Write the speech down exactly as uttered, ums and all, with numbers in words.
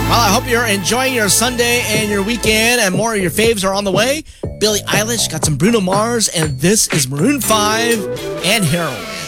Well, I hope you're enjoying your Sunday and your weekend, and more of your faves are on the way. Billie Eilish got some Bruno Mars, and this is Maroon five and Heroin.